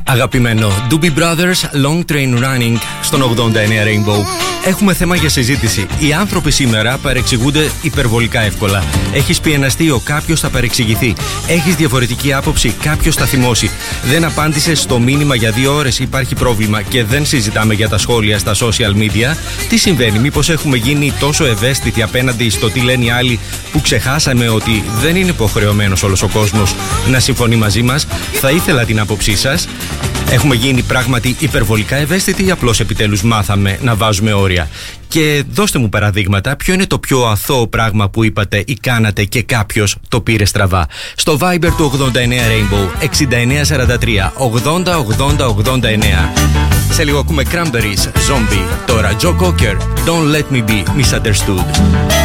Αγαπημένο Doobie Brothers, Long Train Running στον 89 Rainbow. Έχουμε θέμα για συζήτηση. Οι άνθρωποι σήμερα παρεξηγούνται υπερβολικά εύκολα. Έχεις πιεναστεί, ο κάποιος θα παρεξηγηθεί. Έχεις διαφορετική άποψη, κάποιος θα θυμώσει. Δεν απάντησες στο μήνυμα για 2 ώρες, υπάρχει πρόβλημα και δεν συζητάμε για τα σχόλια στα social media. Τι συμβαίνει, μήπως έχουμε γίνει τόσο ευαίσθητοι απέναντι στο τι λένε οι άλλοι που ξεχάσαμε ότι δεν είναι υποχρεωμένος όλος ο κόσμος να συμφωνεί μαζί μας? Θα ήθελα την άποψή σας. Έχουμε γίνει πράγματι υπερβολικά ευαίσθητοι ή απλώς επιτέλους μάθαμε να βάζουμε όρια? Και δώστε μου παραδείγματα, ποιο είναι το πιο αθώο πράγμα που είπατε ή κάνατε και κάποιος το πήρε στραβά? Στο Viber του 89 Rainbow 6943 80 80 89. Σε λίγο ακούμε Cranberries, Zombie. Τώρα Joe Cocker, Don't Let Me Be Misunderstood.